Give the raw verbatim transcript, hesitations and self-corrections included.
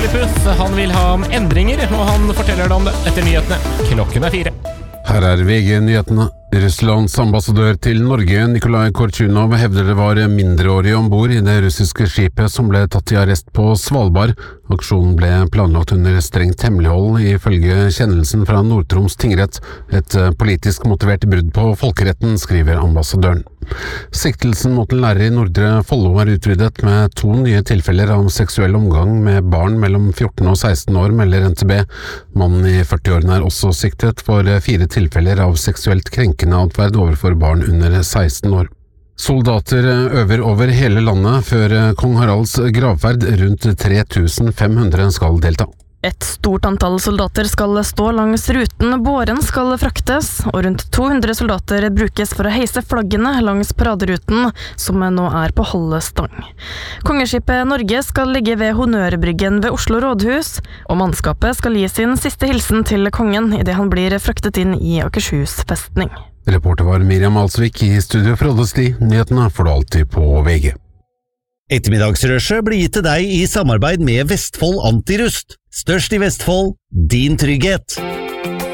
Firepus, han vil ha endringer, og han forteller deg om det etter nyhetene. Klokken er fire. Her er V G-nyhetene. Russlands ambassadør til Norge, Nikolai Korchunov, hevder det var mindreårige ombord i det russiske skipet som ble tatt i arrest på Svalbard. Aksjonen ble planlagt under strengt hemmelighold, ifølge kjennelsen fra Nord-Troms tingrett. Et politisk motivert brudd på folkeretten, skriver ambassadøren. Siktelsen mot en lærer i Nordre Follo er utvidet med to nye tilfeller av seksuell omgang med barn mellom fjorten og seksten år, melder N T B. Mannen i førti-årene er også siktet for fire tilfeller av seksuelt krenkende atferd overfor barn under seksten år. Soldater øver over hele landet før kong Haralds gravferd. Rundt tre tusen fem hundre skal delta. Et stort antall soldater skal stå langs ruten, båren skal fraktes, og rundt to hundre soldater brukes for å heise flaggene langs paraderuten, som nå er på halve stang. Kongeskipet Norge skal ligge ved Honnørbryggen ved Oslo rådhus, og mannskapet skal gi sin siste hilsen til kongen i det han blir fraktet inn i Akershus festning. Reporter var Miriam Alsvik. I studio fra Oddesti. Nyhetene får du alltid på V G. Ettermiddagsrushet blir gitt til deg i samarbeid med Vestfold Antirust. Størst i Vestfold, din trygghet.